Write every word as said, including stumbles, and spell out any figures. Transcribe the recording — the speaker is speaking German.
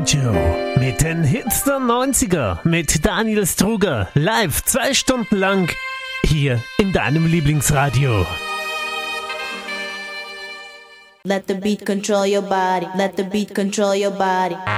Radio mit den Hits der neunziger mit Daniel Struger live zwei Stunden lang hier in deinem Lieblingsradio. Let the beat control your body. Let the beat control your body.